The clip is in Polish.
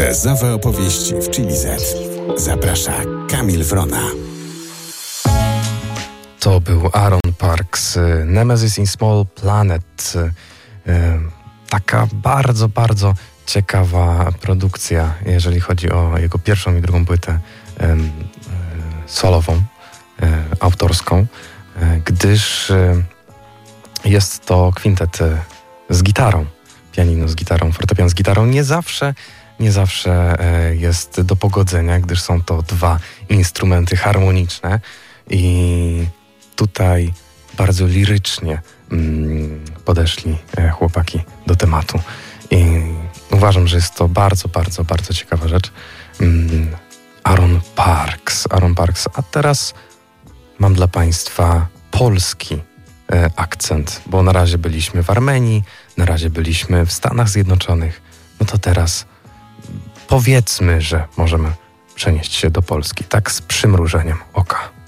Jazzowe opowieści w Chili Z. Zaprasza Kamil Wrona. To był Aaron Parks, Nemesis in Small Planet. Taka bardzo, bardzo ciekawa produkcja, jeżeli chodzi o jego pierwszą i drugą płytę solową, autorską, gdyż jest to kwintet z gitarą, pianino z gitarą, fortepian z gitarą. Nie zawsze jest do pogodzenia, gdyż są to dwa instrumenty harmoniczne i tutaj bardzo lirycznie podeszli chłopaki do tematu i uważam, że jest to bardzo, bardzo, bardzo ciekawa rzecz. Aaron Parks. A teraz mam dla Państwa polski akcent, bo na razie byliśmy w Armenii, na razie byliśmy w Stanach Zjednoczonych, no to teraz powiedzmy, że możemy przenieść się do Polski, tak z przymrużeniem oka.